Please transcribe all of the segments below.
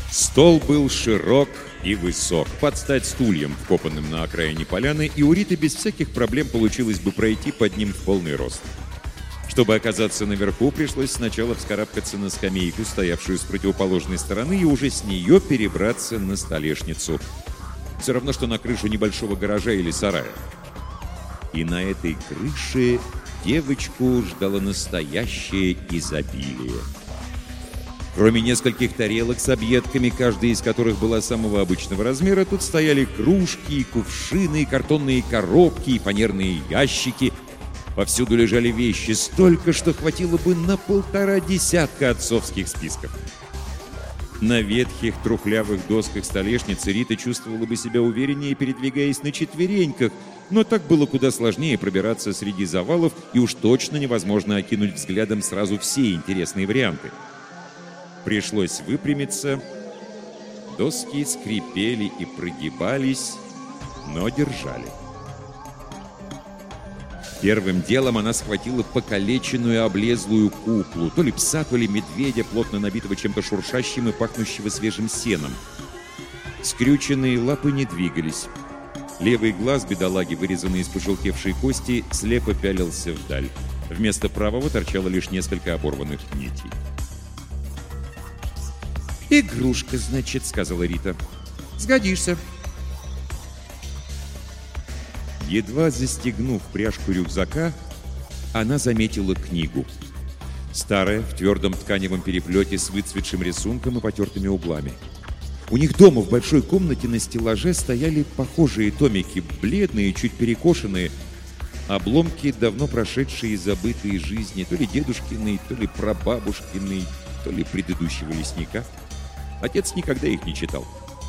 Стол был широк и высок, под стать стульям, вкопанным на окраине поляны, и у Риты без всяких проблем получилось бы пройти под ним в полный рост. Чтобы оказаться наверху, пришлось сначала вскарабкаться на скамейку, стоявшую с противоположной стороны, и уже с нее перебраться на столешницу. Все равно, что на крышу небольшого гаража или сарая. И на этой крыше девочку ждало настоящее изобилие. Кроме нескольких тарелок с объедками, каждая из которых была самого обычного размера, тут стояли кружки, кувшины, картонные коробки и фанерные ящики. Повсюду лежали вещи столько, что хватило бы на 1,5 десятка отцовских списков. На ветхих трухлявых досках столешницы Рита чувствовала бы себя увереннее, передвигаясь на четвереньках, но так было куда сложнее пробираться среди завалов, и уж точно невозможно окинуть взглядом сразу все интересные варианты. Пришлось выпрямиться. Доски скрипели и прогибались, но держали. Первым делом она схватила покалеченную облезлую куклу, то ли пса, то ли медведя, плотно набитого чем-то шуршащим и пахнущего свежим сеном. Скрюченные лапы не двигались. Левый глаз бедолаги, вырезанный из пожелтевшей кости, слепо пялился вдаль. Вместо правого торчало лишь несколько оборванных нитей. «Игрушка, значит», — сказала Рита. «Сгодишься». Едва застегнув пряжку рюкзака, она заметила книгу. Старая, в твердом тканевом переплете с выцветшим рисунком и потертыми углами. У них дома в большой комнате на стеллаже стояли похожие томики, бледные, чуть перекошенные, обломки давно прошедшие и забытые жизни, то ли дедушкиной, то ли прабабушкиной, то ли предыдущего лесника. Отец никогда их не читал.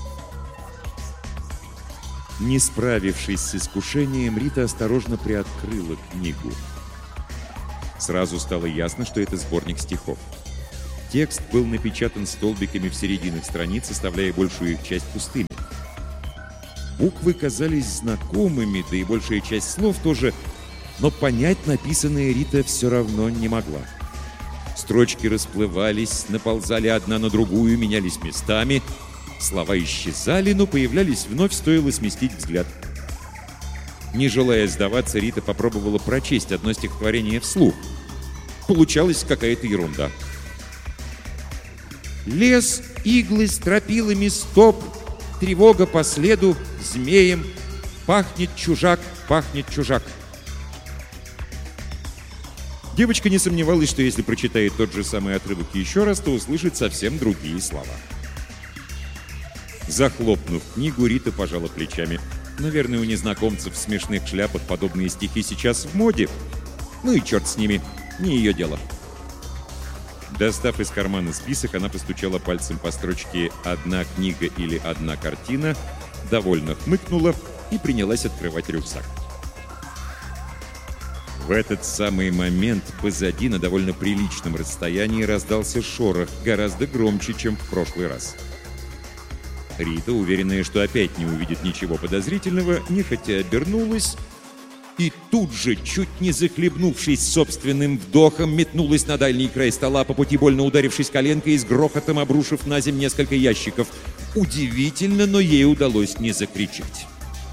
Не справившись с искушением, Рита осторожно приоткрыла книгу. Сразу стало ясно, что это сборник стихов. Текст был напечатан столбиками в серединах страниц, оставляя большую их часть пустыми. Буквы казались знакомыми, да и большая часть слов тоже, но понять написанное Рита все равно не могла. Строчки расплывались, наползали одна на другую, менялись местами. Слова исчезали, но появлялись вновь, стоило сместить взгляд. Не желая сдаваться, Рита попробовала прочесть одно стихотворение вслух. Получалась какая-то ерунда. «Лес, иглы, стропилами стоп, тревога по следу, змеем, пахнет чужак, пахнет чужак». Девочка не сомневалась, что если прочитает тот же самый отрывок еще раз, то услышит совсем другие слова. Захлопнув книгу, Рита пожала плечами. Наверное, у незнакомцев в смешных шляпах подобные стихи сейчас в моде. Ну и черт с ними, не ее дело. Достав из кармана список, она постучала пальцем по строчке «Одна книга» или «Одна картина», довольно хмыкнула и принялась открывать рюкзак. В этот самый момент позади, на довольно приличном расстоянии, раздался шорох, гораздо громче, чем в прошлый раз. Рита, уверенная, что опять не увидит ничего подозрительного, нехотя обернулась и тут же, чуть не захлебнувшись собственным вдохом, метнулась на дальний край стола, по пути больно ударившись коленкой и с грохотом обрушив на землю несколько ящиков. Удивительно, но ей удалось не закричать.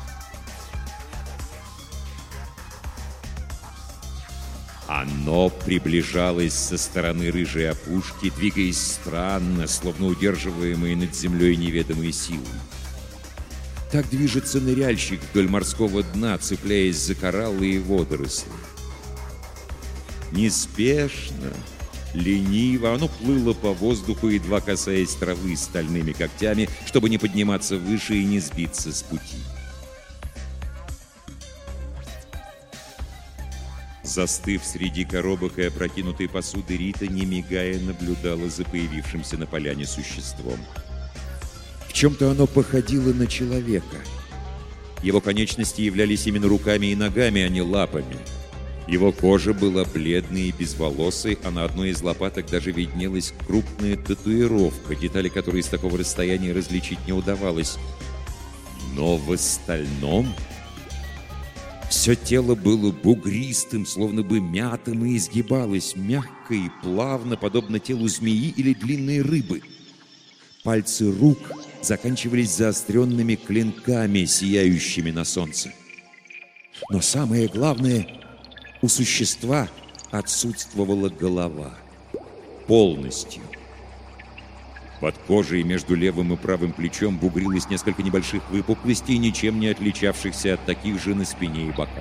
Оно приближалось со стороны рыжей опушки, двигаясь странно, словно удерживаемые над землей неведомые силы. Так движется ныряльщик вдоль морского дна, цепляясь за кораллы и водоросли. Неспешно, лениво оно плыло по воздуху, едва касаясь травы стальными когтями, чтобы не подниматься выше и не сбиться с пути. Застыв среди коробок и опрокинутой посуды, Рита, не мигая, наблюдала за появившимся на поляне существом. В чем-то оно походило на человека. Его конечности являлись именно руками и ногами, а не лапами. Его кожа была бледной и безволосой, а на одной из лопаток даже виднелась крупная татуировка, детали которой с такого расстояния различить не удавалось. Но в остальном все тело было бугристым, словно бы мятым, и изгибалось мягко и плавно, подобно телу змеи или длинной рыбы. Пальцы рук заканчивались заостренными клинками, сияющими на солнце. Но самое главное, у существа отсутствовала голова. Полностью. Под кожей между левым и правым плечом бугрилось несколько небольших выпуклостей, ничем не отличавшихся от таких же на спине и боках.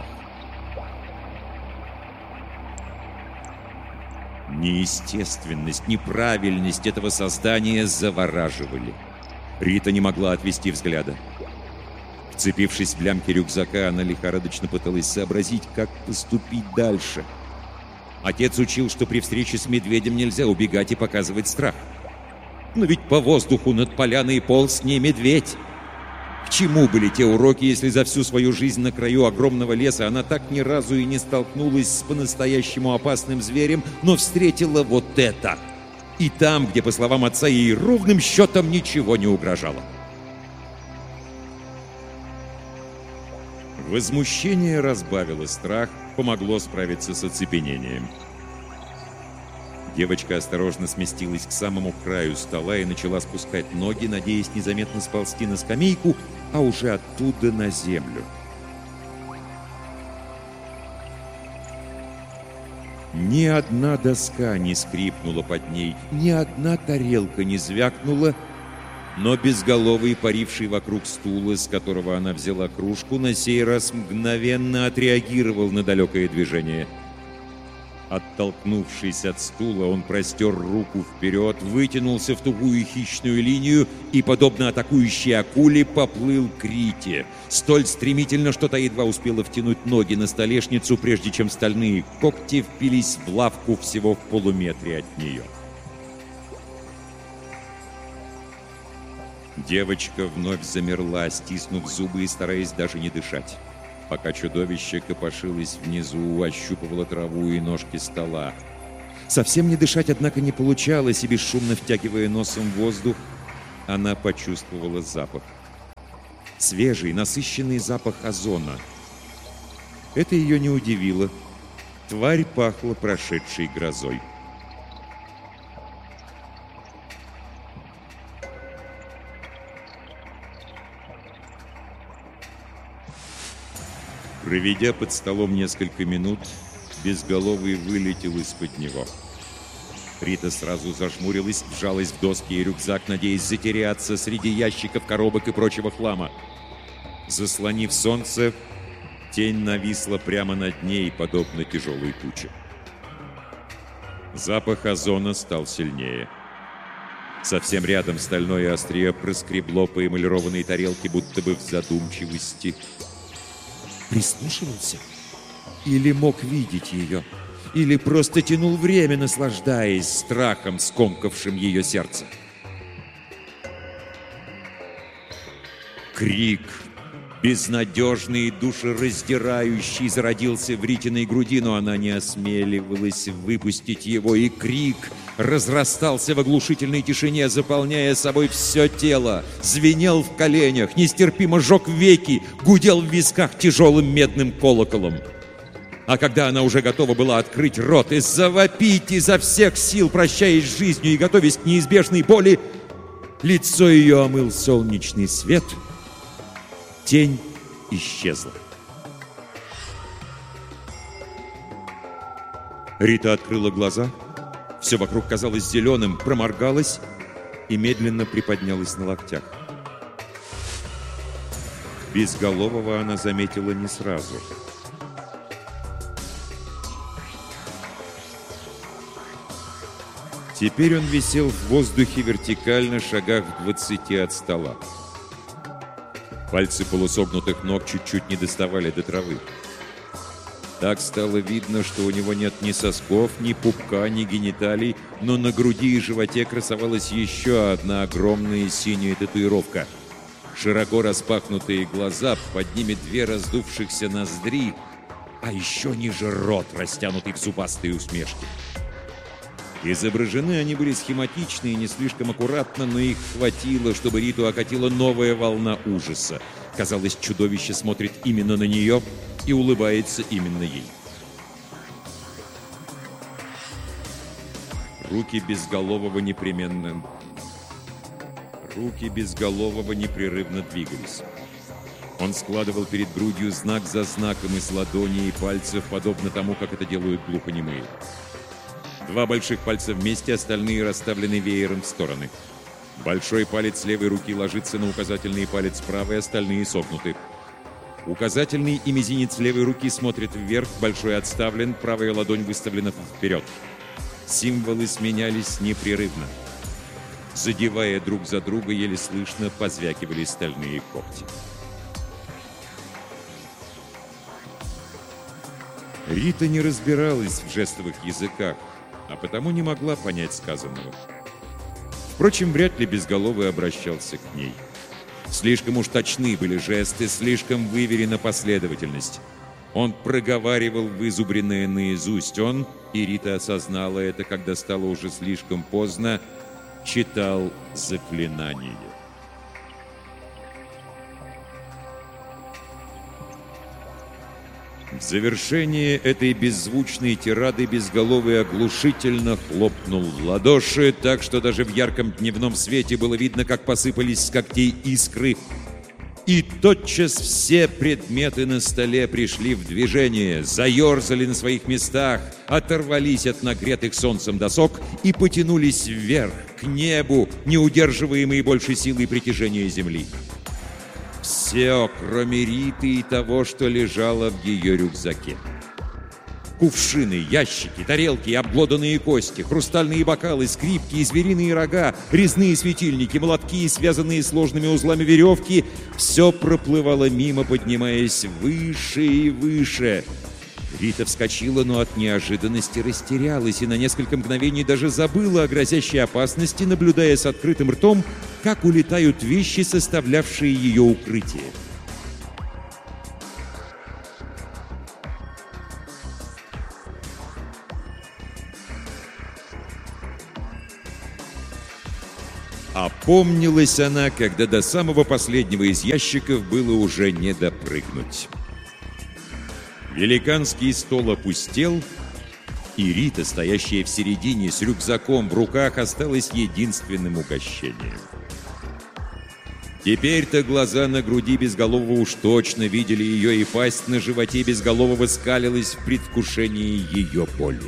Неестественность, неправильность этого создания завораживали. Рита не могла отвести взгляда. Вцепившись в лямки рюкзака, она лихорадочно пыталась сообразить, как поступить дальше. Отец учил, что при встрече с медведем нельзя убегать и показывать страх. Но ведь по воздуху над поляной полз не медведь. К чему были те уроки, если за всю свою жизнь на краю огромного леса она так ни разу и не столкнулась с по-настоящему опасным зверем, но встретила вот это? И там, где, по словам отца, ей ровным счетом ничего не угрожало. Возмущение разбавило страх, помогло справиться с оцепенением. Девочка осторожно сместилась к самому краю стола и начала спускать ноги, надеясь незаметно сползти на скамейку, а уже оттуда на землю. Ни одна доска не скрипнула под ней, ни одна тарелка не звякнула, но безголовый, паривший вокруг стула, с которого она взяла кружку, на сей раз мгновенно отреагировал на далекое движение. Оттолкнувшись от стула, он простер руку вперед, вытянулся в тугую хищную линию и, подобно атакующей акуле, поплыл к Рите. Столь стремительно, что та едва успела втянуть ноги на столешницу, прежде чем стальные когти впились в лавку всего в полуметре от нее. Девочка вновь замерла, стиснув зубы и стараясь даже не дышать. Пока чудовище копошилось внизу, ощупывало траву и ножки стола. Совсем не дышать, однако, не получалось, и бесшумно втягивая носом воздух, она почувствовала запах. Свежий, насыщенный запах озона. Это ее не удивило. Тварь пахла прошедшей грозой. Проведя под столом несколько минут, безголовый вылетел из-под него. Рита сразу зажмурилась, вжалась в доски и рюкзак, надеясь затеряться среди ящиков, коробок и прочего хлама. Заслонив солнце, тень нависла прямо над ней, подобно тяжелой туче. Запах озона стал сильнее. Совсем рядом стальное острие проскребло по эмалированной тарелке, будто бы в задумчивости. Прислушивался? Или мог видеть ее? Или просто тянул время, наслаждаясь страхом, скомкавшим ее сердце? Крик, безнадежный и душераздирающий, зародился в Ритиной груди, но она не осмеливалась выпустить его, и крик разрастался в оглушительной тишине, заполняя собой все тело, звенел в коленях, нестерпимо жег веки, гудел в висках тяжелым медным колоколом. А когда она уже готова была открыть рот и завопить изо всех сил, прощаясь с жизнью и готовясь к неизбежной боли, лицо ее омыл солнечный свет, тень исчезла. Рита открыла глаза. Все вокруг казалось зеленым, проморгалась и медленно приподнялась на локтях. Безголового она заметила не сразу. Теперь он висел в воздухе вертикально, шагах в 20 от стола. Пальцы полусогнутых ног чуть-чуть не доставали до травы. Так стало видно, что у него нет ни сосков, ни пупка, ни гениталий, но на груди и животе красовалась еще одна огромная синяя татуировка. Широко распахнутые глаза, под ними 2 раздувшихся ноздри, а еще ниже рот, растянутый в зубастой усмешке. Изображены они были схематично и не слишком аккуратно, но их хватило, чтобы Риту окатила новая волна ужаса. Казалось, чудовище смотрит именно на нее и улыбается именно ей. Руки безголового непременно Руки Безголового непрерывно двигались. Он складывал перед грудью знак за знаком из ладоней и пальцев, подобно тому, как это делают глухонемые. Два больших пальца вместе, остальные расставлены веером в стороны. Большой палец левой руки ложится на указательный палец правой, остальные согнуты. Указательный и мизинец левой руки смотрят вверх, большой отставлен, правая ладонь выставлена вперед. Символы сменялись непрерывно. Задевая друг за друга, еле слышно позвякивали стальные когти. Рита не разбиралась в жестовых языках, а потому не могла понять сказанного. Впрочем, вряд ли Безголовый обращался к ней. Слишком уж точны были жесты, слишком выверена последовательность. Он проговаривал вызубренное наизусть. Он, и Рита осознала это, когда стало уже слишком поздно, читал заклинание. В завершение этой беззвучной тирады Безголовый оглушительно хлопнул в ладоши, так что даже в ярком дневном свете было видно, как посыпались с когтей искры. И тотчас все предметы на столе пришли в движение, заерзали на своих местах, оторвались от нагретых солнцем досок и потянулись вверх, к небу, неудерживаемые большей силой притяжения земли. Все, кроме Риты и того, что лежало в ее рюкзаке. Кувшины, ящики, тарелки, обглоданные кости, хрустальные бокалы, скрипки и звериные рога, резные светильники, молотки и связанные сложными узлами веревки — все проплывало мимо, поднимаясь выше и выше. Рита вскочила, но от неожиданности растерялась и на несколько мгновений даже забыла о грозящей опасности, наблюдая с открытым ртом, как улетают вещи, составлявшие ее укрытие. Опомнилась она, когда до самого последнего из ящиков было уже не допрыгнуть. Великанский стол опустел, и Рита, стоящая в середине с рюкзаком в руках, осталась единственным угощением. Теперь-то глаза на груди Безголового уж точно видели ее, и пасть на животе Безголового скалилась в предвкушении ее боли.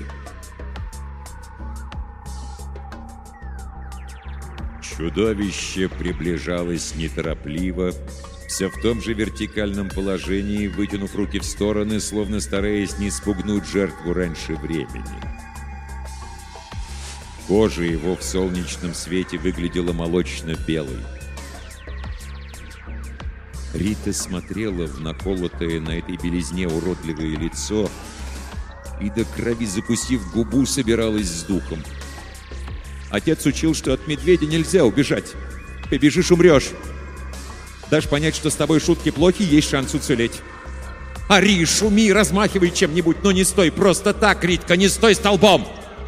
Чудовище приближалось неторопливо, все в том же вертикальном положении, вытянув руки в стороны, словно стараясь не спугнуть жертву раньше времени. Кожа его в солнечном свете выглядела молочно-белой. Рита смотрела в наколотое на этой белизне уродливое лицо и до крови, закусив губу, собиралась с духом. Отец учил, что от медведя нельзя убежать. Побежишь — умрешь. Дашь понять, что с тобой шутки плохи, есть шанс уцелеть. Ори, шуми, размахивай чем-нибудь, но не стой просто так, Ритка, не стой столбом!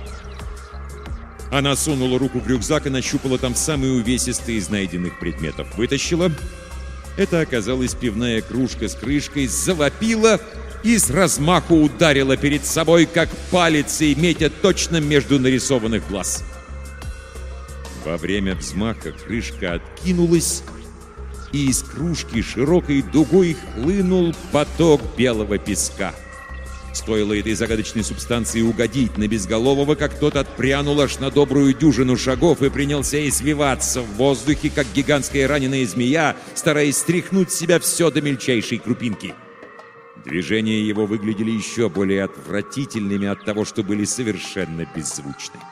Она сунула руку в рюкзак и нащупала там самый увесистый из найденных предметов. Вытащила. Это оказалась пивная кружка с крышкой, завопила и с размаху ударила перед собой, как палицей, метя точно между нарисованных глаз. Во время взмаха крышка откинулась, и из кружки широкой дугой хлынул поток белого песка. Стоило этой загадочной субстанции угодить на Безголового, как тот отпрянул аж на добрую дюжину шагов и принялся извиваться в воздухе, как гигантская раненая змея, стараясь стряхнуть с себя все до мельчайшей крупинки. Движения его выглядели еще более отвратительными от того, что были совершенно беззвучны.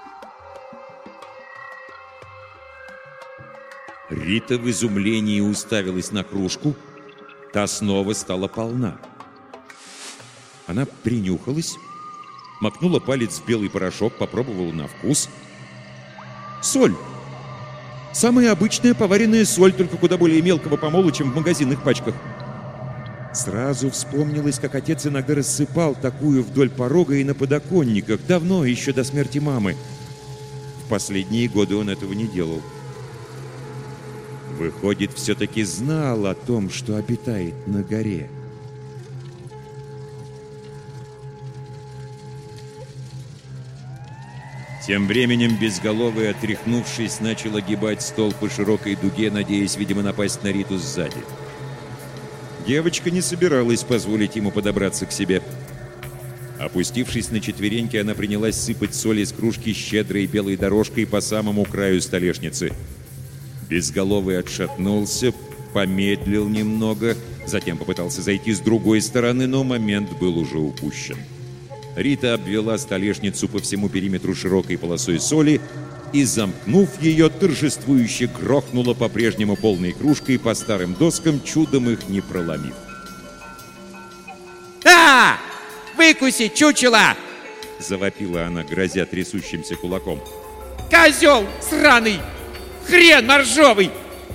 Рита в изумлении уставилась на кружку. Та снова стала полна. Она принюхалась, макнула палец в белый порошок, попробовала на вкус. Соль. Самая обычная поваренная соль, только куда более мелкого помола, чем в магазинных пачках. Сразу вспомнилось, как отец иногда рассыпал такую вдоль порога и на подоконниках, давно, еще до смерти мамы. В последние годы он этого не делал. Выходит, все-таки знал о том, что обитает на горе. Тем временем Безголовый, отряхнувшись, начал огибать стол по широкой дуге, надеясь, видимо, напасть на Риту сзади. Девочка не собиралась позволить ему подобраться к себе. Опустившись на четвереньки, она принялась сыпать соль из кружки щедрой белой дорожкой по самому краю столешницы. Безголовый отшатнулся, помедлил немного, затем попытался зайти с другой стороны, но момент был уже упущен. Рита обвела столешницу по всему периметру широкой полосой соли и, замкнув ее, торжествующе грохнула по-прежнему полной кружкой по старым доскам, чудом их не проломив. «Да! Выкуси, чучело!» — завопила она, грозя трясущимся кулаком. «Козел сраный! Хрен моржовый!»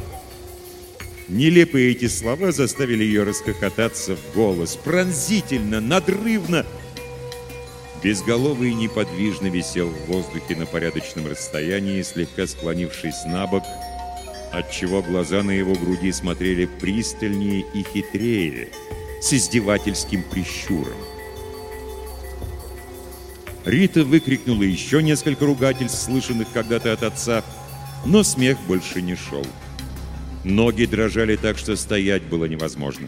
Нелепые эти слова заставили ее расхохотаться в голос, пронзительно, надрывно. Безголовый неподвижно висел в воздухе на порядочном расстоянии, слегка склонившись на бок, отчего глаза на его груди смотрели пристальнее и хитрее, с издевательским прищуром. Рита выкрикнула еще несколько ругательств, слышанных когда-то от отца, но смех больше не шел. Ноги дрожали так, что стоять было невозможно.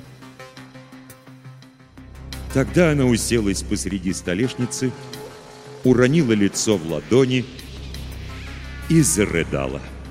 Тогда она уселась посреди столешницы, уронила лицо в ладони и зарыдала.